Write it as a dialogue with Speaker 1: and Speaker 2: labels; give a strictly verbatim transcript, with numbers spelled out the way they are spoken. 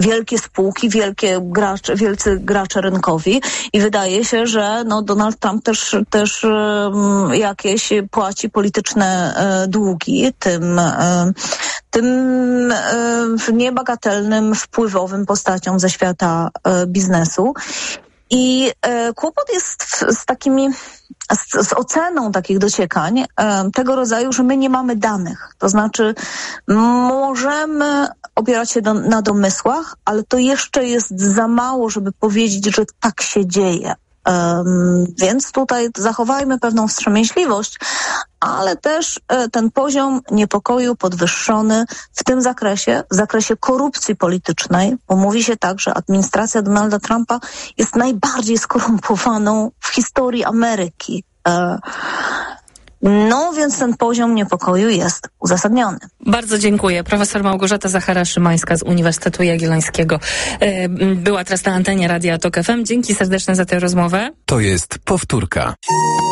Speaker 1: wielkie spółki, wielkie gracze, wielcy gracze rynkowi i wydaje się, że no Donald Trump też, też um, jakieś płaci polityczne e, długi tym, e, tym e, niebagatelnym, wpływowym postaciom ze świata e, biznesu. I e, kłopot jest w, z takimi, z, z oceną takich dociekań e, tego rodzaju, że my nie mamy danych. To znaczy możemy opierać się do, na domysłach, ale to jeszcze jest za mało, żeby powiedzieć, że tak się dzieje. Um, więc tutaj zachowajmy pewną wstrzemięźliwość, ale też e, ten poziom niepokoju podwyższony w tym zakresie, w zakresie korupcji politycznej, bo mówi się tak, że administracja Donalda Trumpa jest najbardziej skorumpowaną w historii Ameryki. E, No, więc ten poziom niepokoju jest uzasadniony.
Speaker 2: Bardzo dziękuję. Profesor Małgorzata Zachara-Szymańska z Uniwersytetu Jagiellońskiego była teraz na antenie Radia Tok F M. Dzięki serdeczne za tę rozmowę.
Speaker 3: To jest powtórka.